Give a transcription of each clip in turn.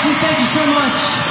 awesome. Thank you so much.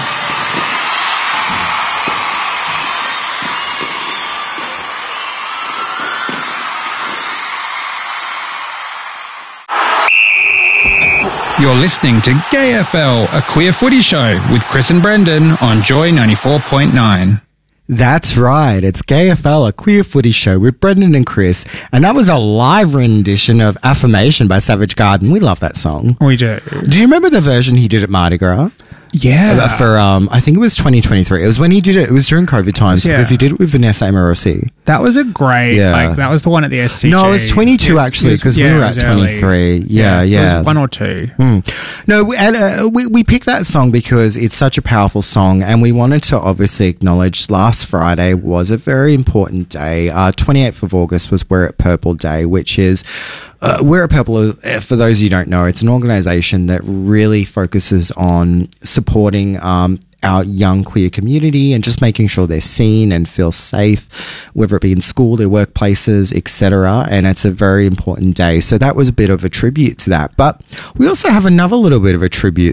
You're listening to Gay FL, a queer footy show with Chris and Brendan on Joy 94.9. That's right. It's Gay FL, a queer footy show with Brendan and Chris. And that was a live rendition of Affirmation by Savage Garden. We love that song. We do. Do you remember the version he did at Mardi Gras? Yeah. For, I think it was 2023. It was when he did it. It was during COVID times because he did it with Vanessa Amorosi. That was a great, that was the one at the SCG. No, it was 22 actually because we were at 23. Yeah. It was 1 or 2. No, and we picked that song because it's such a powerful song and we wanted to obviously acknowledge last Friday was a very important day. 28th of August was Wear It Purple Day, which is Wear It Purple, for those of you who don't know, it's an organisation that really focuses on supporting our young queer community and just making sure they're seen and feel safe, whether it be in school, their workplaces, etc. And it's a very important day. So that was a bit of a tribute to that. But we also have another little bit of tribute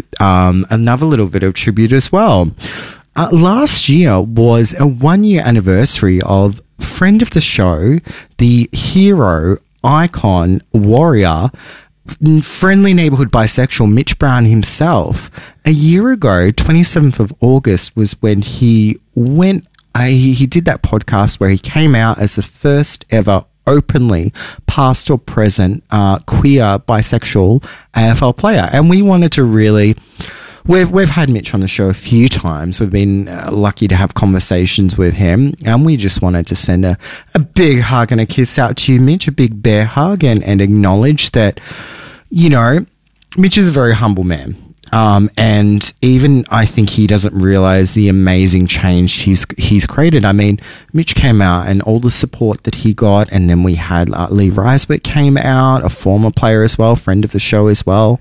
as well. Last year was a 1-year anniversary of friend of the show, the hero, icon, warrior, friendly neighborhood bisexual Mitch Brown himself. A year ago, 27th of August, was when he went, he did that podcast where he came out as the first ever openly past or present queer bisexual AFL player. And we wanted to really... We've had Mitch on the show a few times. We've been lucky to have conversations with him, and we just wanted to send a big hug and a kiss out to you, Mitch, a big bear hug, and acknowledge that, you know, Mitch is a very humble man. And even I think he doesn't realize the amazing change he's created. I mean, Mitch came out and all the support that he got, and then we had Lee Reisbert came out, a former player as well, friend of the show as well.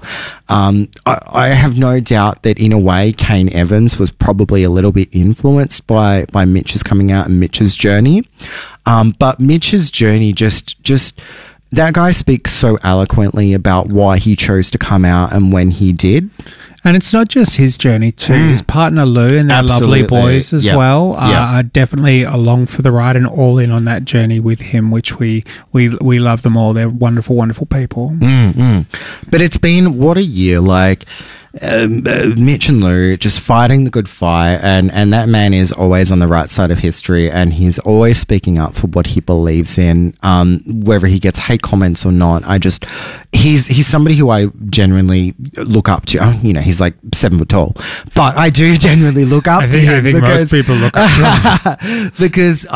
I have no doubt that in a way, Kane Evans was probably a little bit influenced by Mitch's coming out and Mitch's journey. But Mitch's journey just that guy speaks so eloquently about why he chose to come out and when he did. And it's not just his journey too. His partner Lou and their lovely boys as well are definitely along for the ride and all in on that journey with him, which we love them all. They're wonderful, wonderful people. But it's been, what a year, like... Mitch and Lou just fighting the good fight, and that man is always on the right side of history, and he's always speaking up for what he believes in, whether he gets hate comments or not. He's somebody who I genuinely look up to. You know, he's like 7 foot tall, but I do genuinely look up to him because most people look up to him. Because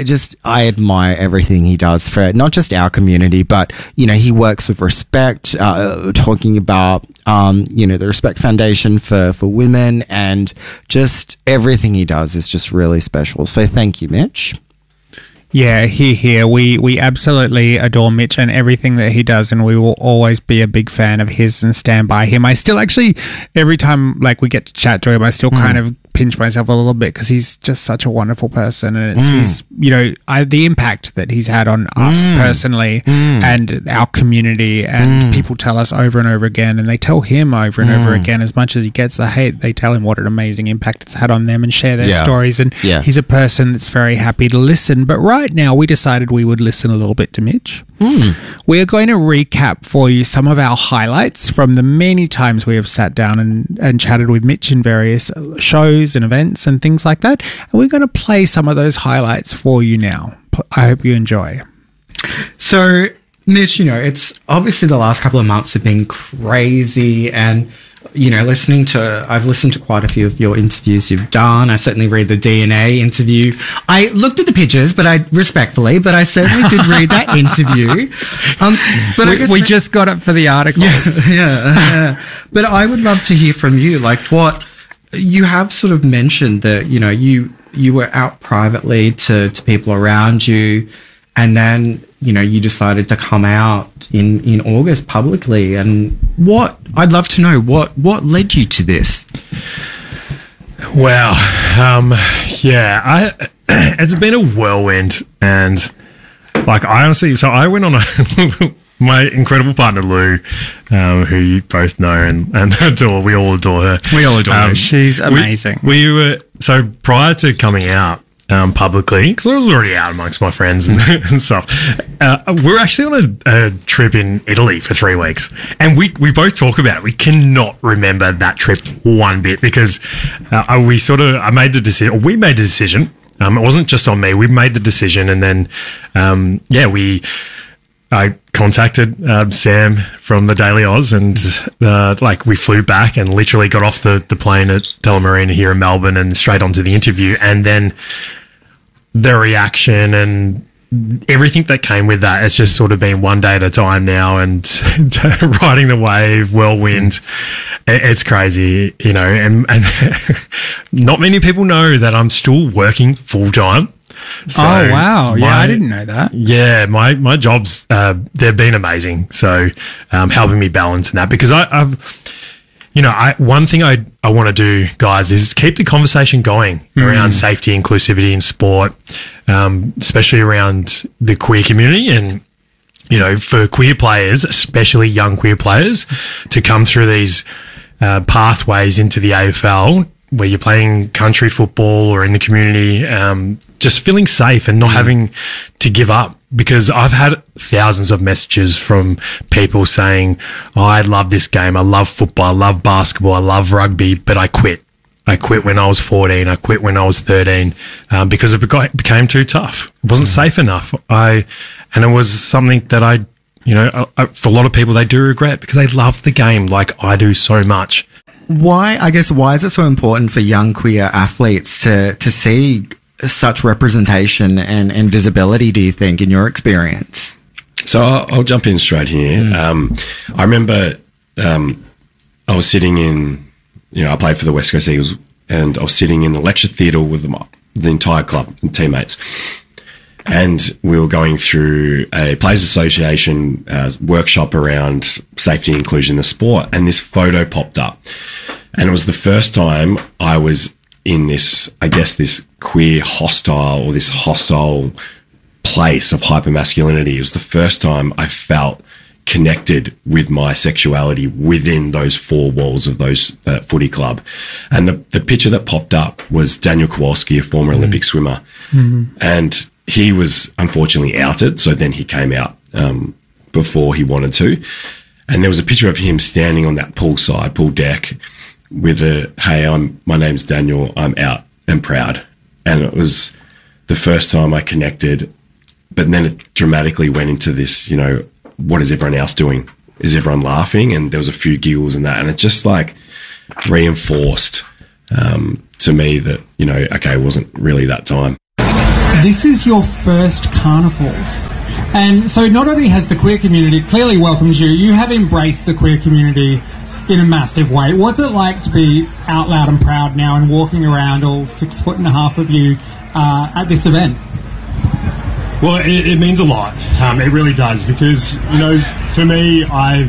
I admire everything he does for not just our community, but you know, he works with Respect, talking about the Respect Foundation for women, and just everything he does is just really special. So thank you, Mitch. Yeah, here. We absolutely adore Mitch and everything that he does, and we will always be a big fan of his and stand by him. I still actually, every time like we get to chat to him, I still kind of pinch myself a little bit because he's just such a wonderful person, and it's his, the impact that he's had on us personally and our community, and people tell us over and over again, and they tell him over and over again, as much as he gets the hate, they tell him what an amazing impact it's had on them and share their stories, and he's a person that's very happy to listen. But right now we decided we would listen a little bit to Mitch. We're going to recap for you some of our highlights from the many times we have sat down and chatted with Mitch in various shows and events and things like that. And we're going to play some of those highlights for you now. I hope you enjoy. So, Mitch, it's obviously the last couple of months have been crazy, and I've listened to quite a few of your interviews you've done. I certainly read the DNA interview. I looked at the pictures, but I certainly did read that interview. But we just got it for the articles. Yeah. But I would love to hear from you, like what you have sort of mentioned that, you were out privately to people around you, and then, you decided to come out in August publicly. And I'd love to know what led you to this? Well, it's been a whirlwind, and like I honestly, so I went on my incredible partner Lou, who you both know and adore. We all adore her. We all adore her. She's amazing. We were so prior to coming out publicly, because I was already out amongst my friends and stuff. We were actually on a trip in Italy for 3 weeks, and we both talk about it. We cannot remember that trip one bit because we made the decision. We made the decision. It wasn't just on me. We made the decision, and then I contacted Sam from the Daily Oz, and we flew back and literally got off the plane at Tullamarine here in Melbourne and straight onto the interview, and then the reaction and everything that came with that. It's just sort of been one day at a time now, and riding the wave, whirlwind. It's crazy, you know, and not many people know that I'm still working full time. So oh, wow. Yeah, I didn't know that. Yeah, my jobs, they've been amazing. So helping me balance in that, because one thing I want to do, guys, is keep the conversation going around safety, inclusivity in sport, especially around the queer community, and, you know, for queer players, especially young queer players, to come through these pathways into the AFL, where you're playing country football or in the community, just feeling safe and not having to give up. Because I've had thousands of messages from people saying, oh, I love this game. I love football. I love basketball. I love rugby, but I quit. I quit when I was 14. I quit when I was 13 because it became too tough. It wasn't safe enough. And it was something that for a lot of people, they do regret because they love the game like I do so much. Why is it so important for young queer athletes to see such representation and visibility, do you think, in your experience? So I'll jump in straight here. I remember I was sitting in, I played for the West Coast Eagles, and I was sitting in the lecture theatre with the entire club and teammates. And we were going through a Players Association workshop around safety and inclusion in the sport, and this photo popped up. And it was the first time I was in this, I guess, this queer hostile, or this hostile place of hypermasculinity. It was the first time I felt connected with my sexuality within those four walls of those footy club. And the picture that popped up was Daniel Kowalski, a former Olympic swimmer. And he was unfortunately outed, so then he came out before he wanted to. And there was a picture of him standing on that pool deck with hey, my name's Daniel, I'm out and proud. And it was the first time I connected, but then it dramatically went into this, what is everyone else doing? Is everyone laughing? And there was a few giggles and that, and it just reinforced to me that, okay, it wasn't really that time. This is your first carnival. And so not only has the queer community clearly welcomed you, you have embraced the queer community in a massive way. What's it like to be out loud and proud now and walking around, all 6'1.5" of you, at this event? Well, it means a lot. It really does, because, for me, I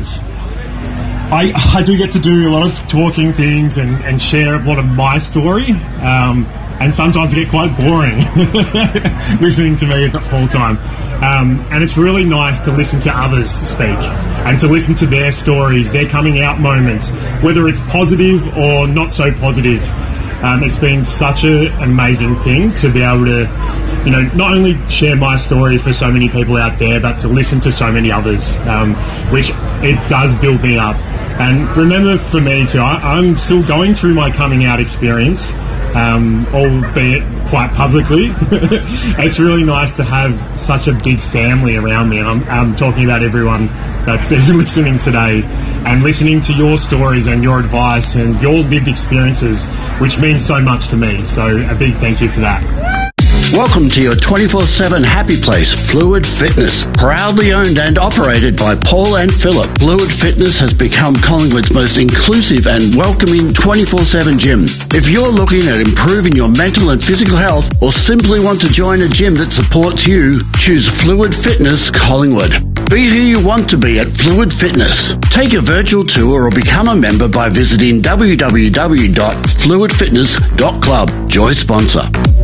do get to do a lot of talking things and share a lot of my story. And sometimes it get quite boring listening to me the whole time. And it's really nice to listen to others speak and to listen to their stories, their coming out moments, whether it's positive or not so positive. It's been such an amazing thing to be able to, not only share my story for so many people out there, but to listen to so many others, which it does build me up. And remember, for me too, I'm still going through my coming out experience, albeit quite publicly. It's really nice to have such a big family around me, and I'm talking about everyone that's listening today and listening to your stories and your advice and your lived experiences, which means so much to me. So a big thank you for that. Welcome to your 24/7 happy place, Fluid Fitness. Proudly owned and operated by Paul and Philip, Fluid Fitness has become Collingwood's most inclusive and welcoming 24/7 gym. If you're looking at improving your mental and physical health, or simply want to join a gym that supports you, choose Fluid Fitness Collingwood. Be who you want to be at Fluid Fitness. Take a virtual tour or become a member by visiting www.fluidfitness.club. Joy sponsor.